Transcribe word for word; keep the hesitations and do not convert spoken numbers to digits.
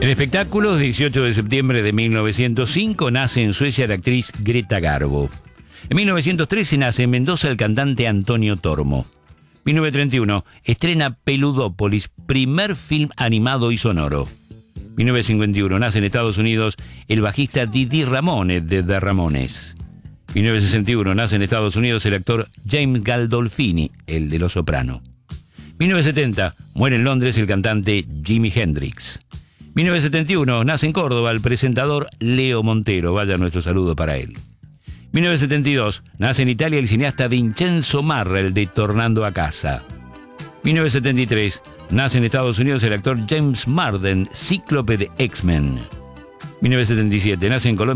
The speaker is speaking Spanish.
En espectáculos, dieciocho de septiembre de mil novecientos cinco nace en Suecia la actriz Greta Garbo. En mil novecientos trece nace en Mendoza el cantante Antonio Tormo. mil novecientos treinta y uno estrena Peludópolis, primer film animado y sonoro. mil novecientos cincuenta y uno nace en Estados Unidos el bajista Didi Ramone de The Ramones. mil novecientos sesenta y uno nace en Estados Unidos el actor James Gandolfini, el de Los Soprano. mil novecientos setenta muere en Londres el cantante Jimi Hendrix. mil novecientos setenta y uno nace en Córdoba el presentador Leo Montero, vaya nuestro saludo para él. mil novecientos setenta y dos nace en Italia el cineasta Vincenzo Marra, el de Tornando a Casa. mil novecientos setenta y tres nace en Estados Unidos el actor James Marden, cíclope de X-Men. mil novecientos setenta y siete nace en Colombia